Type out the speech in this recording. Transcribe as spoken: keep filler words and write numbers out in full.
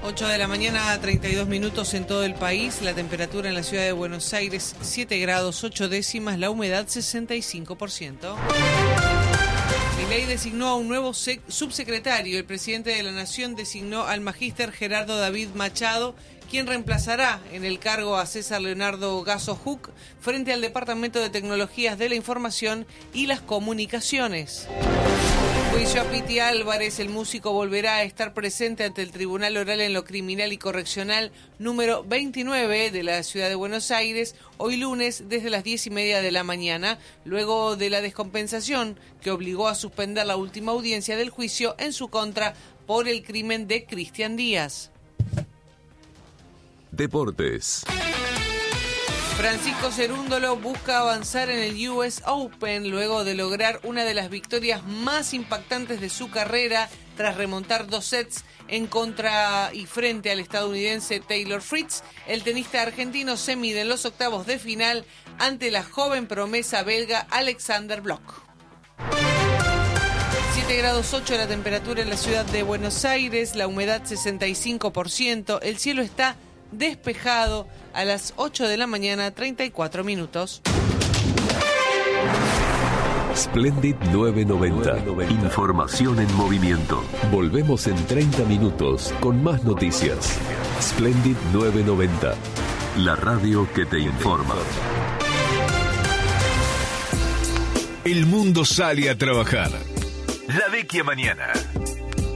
ocho de la mañana, treinta y dos minutos en todo el país. La temperatura en la ciudad de Buenos Aires, siete grados ocho décimas. La humedad, sesenta y cinco por ciento. Milei designó a un nuevo sec- subsecretario. El presidente de la Nación designó al magíster Gerardo David Machado, quien reemplazará en el cargo a César Leonardo Gasso Huck frente al Departamento de Tecnologías de la Información y las Comunicaciones. Juicio a Piti Álvarez. El músico volverá a estar presente ante el Tribunal Oral en lo Criminal y Correccional número veintinueve de la ciudad de Buenos Aires, hoy lunes desde las diez y media de la mañana, luego de la descompensación que obligó a suspender la última audiencia del juicio en su contra por el crimen de Cristian Díaz. Deportes. Francisco Cerúndolo busca avanzar en el U S Open luego de lograr una de las victorias más impactantes de su carrera tras remontar dos sets en contra y frente al estadounidense Taylor Fritz. El tenista argentino se mide en los octavos de final ante la joven promesa belga Alexander Bloch. siete grados ocho la temperatura en la ciudad de Buenos Aires, la humedad sesenta y cinco por ciento, el cielo está despejado a las ocho de la mañana, treinta y cuatro minutos. Splendid novecientos noventa. Información en movimiento. Volvemos en treinta minutos con más noticias. Splendid novecientos noventa. La radio que te informa. El mundo sale a trabajar. La vecchia mañana.